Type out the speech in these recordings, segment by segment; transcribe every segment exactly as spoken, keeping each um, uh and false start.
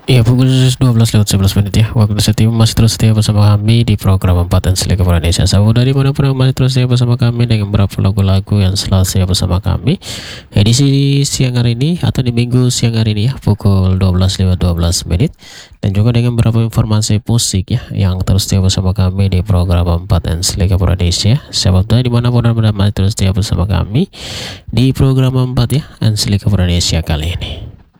Iya, pukul dua belas lewat sebelas menit ya. Waktu setia masih terus setia bersama kami di program empat dan Selika Indonesia. Sahabat dari manapun yang masih terus setia bersama kami dengan beberapa lagu-lagu yang selalu setia bersama kami. Edisi siang hari ini atau di minggu siang hari ini ya, pukul dua belas lewat dua belas menit. Dan juga dengan beberapa informasi musik ya yang terus setia bersama kami di program empat dan Selika Indonesia. Sahabat dari dimanapun anda masih terus setia bersama kami di program empat ya, dan Selika Indonesia kali ini.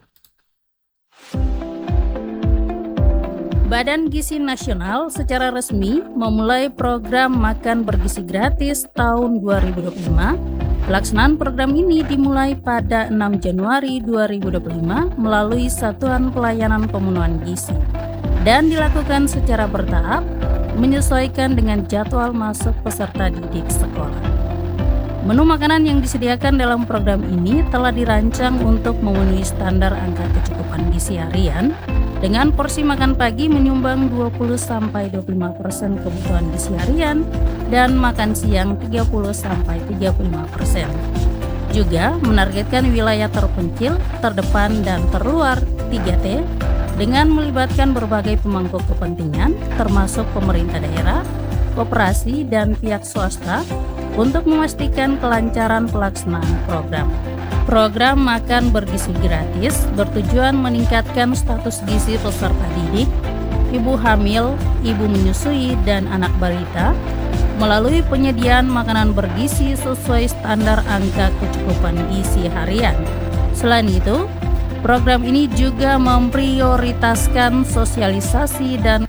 Badan Gizi Nasional secara resmi memulai program makan bergizi gratis tahun dua ribu dua puluh lima. Pelaksanaan program ini dimulai pada enam Januari dua ribu dua puluh lima melalui Satuan Pelayanan Pemenuhan Gizi dan dilakukan secara bertahap menyesuaikan dengan jadwal masuk peserta didik sekolah. Menu makanan yang disediakan dalam program ini telah dirancang untuk memenuhi standar angka kecukupan gizi harian dengan porsi makan pagi menyumbang dua puluh sampai dua puluh lima persen kebutuhan gizi harian dan makan siang tiga puluh sampai tiga puluh lima persen. Juga menargetkan wilayah terpencil, terdepan dan terluar tiga T dengan melibatkan berbagai pemangku kepentingan termasuk pemerintah daerah, koperasi dan pihak swasta untuk memastikan kelancaran pelaksanaan program. Program makan bergizi gratis bertujuan meningkatkan status gizi peserta didik, ibu hamil, ibu menyusui, dan anak balita melalui penyediaan makanan bergizi sesuai standar angka kecukupan gizi harian. Selain itu, program ini juga memprioritaskan sosialisasi dan